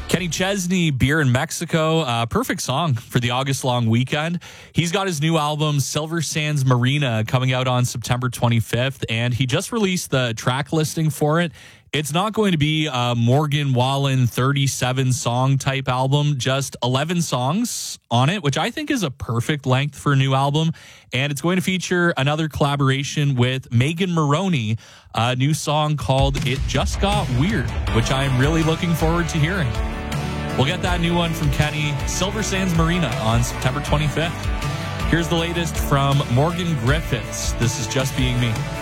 Kenny Chesney, Beer in Mexico, perfect song for the August long weekend. He's got his new album, Silver Sands Marina, coming out on September 25th, and he just released the track listing for it. It's not going to be a Morgan Wallen 37 song type album, just 11 songs on it, which I think is a perfect length for a new album. And it's going to feature another collaboration with Megan Moroney, a new song called It Just Got Weird, which I'm really looking forward to hearing. We'll get that new one from Kenny, Silver Sands Marina, on September 25th. Here's the latest from Morgan Griffiths. This is Just Being Me.